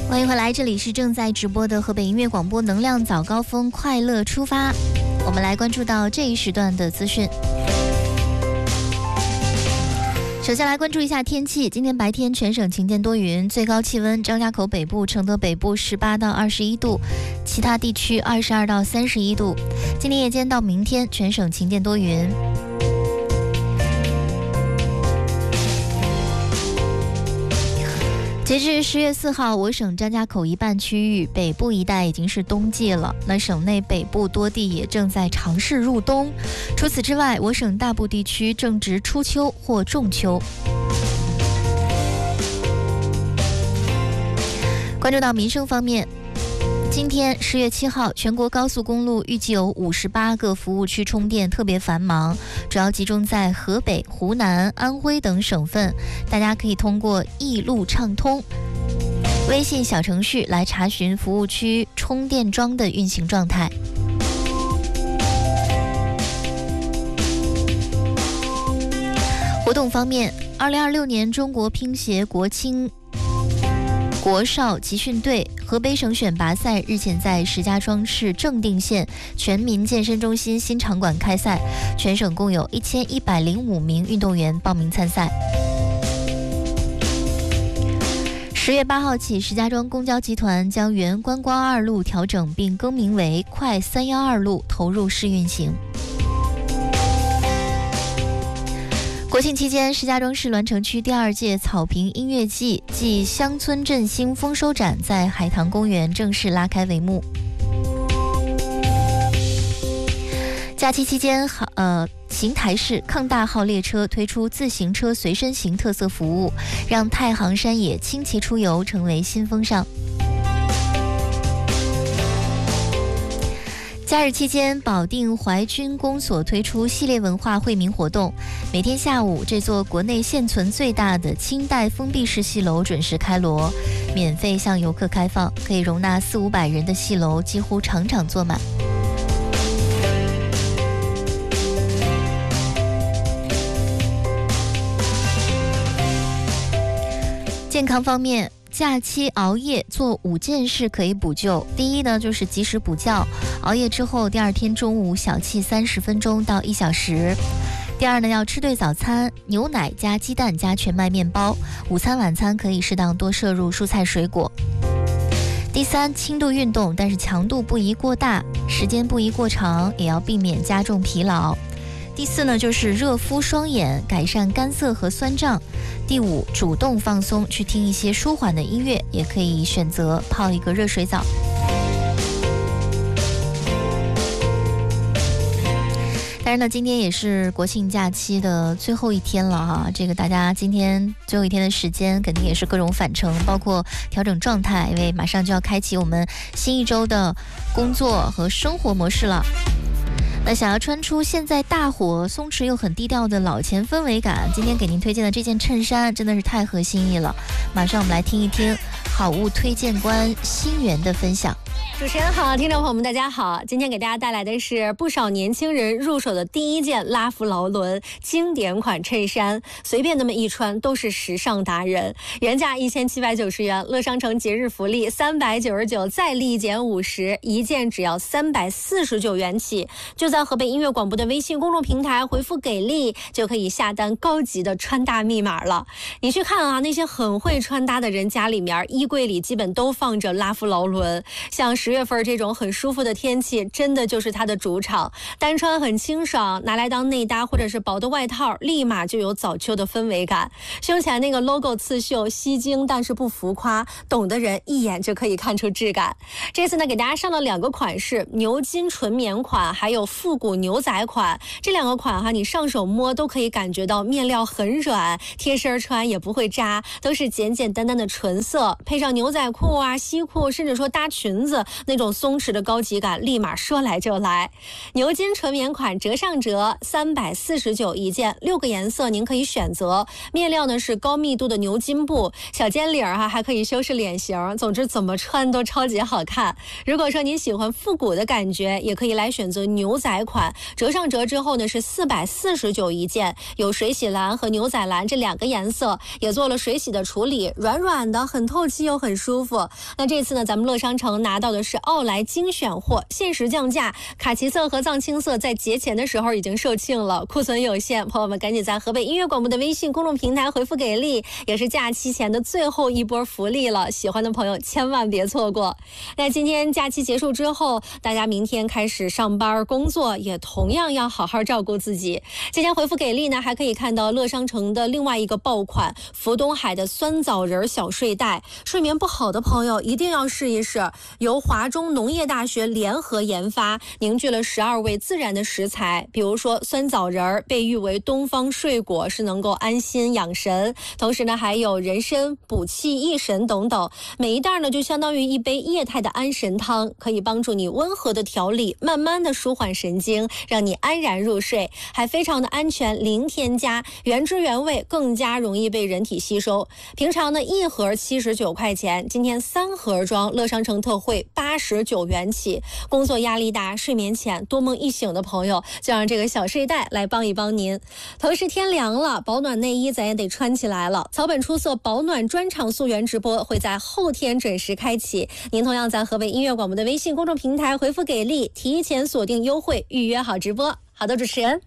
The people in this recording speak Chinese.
欢迎回来，这里是正在直播的河北音乐广播能量早高峰快乐出发。我们来关注到这一时段的资讯。首先来关注一下天气，今天白天全省晴间多云，最高气温张家口北部、承德北部18到21度，其他地区22到31度。今天夜间到明天全省晴间多云。截至10月4号，我省张家口一半区域北部一带已经是冬季了，那省内北部多地也正在尝试入冬。除此之外，我省大部地区正值初秋或仲秋。关注到民生方面，今天10月7号，全国高速公路预计有58个服务区充电特别繁忙，主要集中在河北、湖南、安徽等省份。大家可以通过易路畅通微信小程序来查询服务区充电桩的运行状态。活动方面，2026年中国乒协国青国少集训队河北省选拔赛日前在石家庄市正定县全民健身中心新场馆开赛，全省共有1105名运动员报名参赛。10月8号起，石家庄公交集团将原观光2路调整并更名为快312路投入试运行。国庆期间，石家庄市栾城区第2届草坪音乐季暨乡村振兴丰收展在海棠公园正式拉开帷幕。假期期间，邢台市抗大号列车推出自行车随身行特色服务，让太行山野轻骑出游成为新风尚。假日期间，保定淮军公所推出系列文化惠民活动，每天下午，这座国内现存最大的清代封闭式戏楼准时开锣，免费向游客开放，可以容纳400-500人的戏楼几乎场场坐满。健康方面，假期熬夜做5件事可以补救。第一呢，就是及时补觉，熬夜之后第2天中午小憩30分钟到1小时。第二呢，要吃对早餐，牛奶加鸡蛋加全麦面包。午餐晚餐可以适当多摄入蔬菜水果。第三，轻度运动，但是强度不宜过大，时间不宜过长，也要避免加重疲劳。第4呢，就是热敷双眼，改善干涩和酸胀。第5，主动放松，去听一些舒缓的音乐，也可以选择泡一个热水澡。当然呢，今天也是国庆假期的最后一天了哈，这个大家今天最后一天的时间肯定也是各种返程，包括调整状态，因为马上就要开启我们新一周的工作和生活模式了。那想要穿出现在大火松弛又很低调的老钱氛围感，今天给您推荐的这件衬衫真的是太合心意了。马上我们来听一听好物推荐官新源的分享。 主持人好，听众朋友们大家好，今天给大家带来的是不少年轻人入手的第一件拉夫劳伦经典款衬衫，随便那么一穿都是时尚达人。原价1790元，乐商城节日福利399再立减50，一件只要349元起。就在河北音乐广播的微信公众平台回复给力，就可以下单高级的穿搭密码了。你去看啊，那些很会穿搭的人家里面衣柜里基本都放着拉夫劳伦，像10月份这种很舒服的天气，真的就是它的主场。单穿很清爽，拿来当内搭或者是薄的外套，立马就有早秋的氛围感。胸前那个 logo 刺绣吸睛，但是不浮夸，懂的人一眼就可以看出质感。这次呢，给大家上了2个款式，牛筋纯棉款，还有复古牛仔款。这2个款哈，你上手摸都可以感觉到面料很软，贴身穿也不会扎，都是简简单单的纯色，配上牛仔裤啊、西裤，甚至说搭裙子那种松弛的高级感立马说来就来。牛津纯棉款折上折349一件，6个颜色您可以选择，面料呢是高密度的牛津布，小尖领还可以修饰脸型，总之怎么穿都超级好看。如果说您喜欢复古的感觉，也可以来选择牛仔款，折上折之后呢是449一件，有水洗蓝和牛仔蓝这2个颜色，也做了水洗的处理，软软的，很透气又很舒服。那这次呢，咱们乐商城拿到的是奥莱精选货，限时降价，卡其色和藏青色在节前的时候已经售罄了，库存有限，朋友们赶紧在河北音乐广播的微信公众平台回复给力，也是假期前的最后一波福利了，喜欢的朋友千万别错过。那今天假期结束之后，大家明天开始上班工作，也同样要好好照顾自己。今天回复给力呢，还可以看到乐商城的另外一个爆款福东海的酸枣仁小睡袋，睡眠不好的朋友一定要试一试。由华中农业大学联合研发，凝聚了12味自然的食材，比如说酸枣仁被誉为东方睡果，是能够安心养神，同时呢还有人参补气益神等等，每一袋呢就相当于一杯液态的安神汤，可以帮助你温和的调理，慢慢的舒缓神经，让你安然入睡，还非常的安全，零添加，原汁原味，更加容易被人体吸收。平常呢1盒79块钱，今天3盒装，乐商城特惠89元起。工作压力大，睡眠浅，多梦一醒的朋友，就让这个小睡袋来帮一帮您。同时天凉了，保暖内衣咱也得穿起来了。草本出色保暖专场溯源直播会在后天准时开启，您同样在河北音乐广播的微信公众平台回复给力，提前锁定优惠，预约好直播。好的，主持人。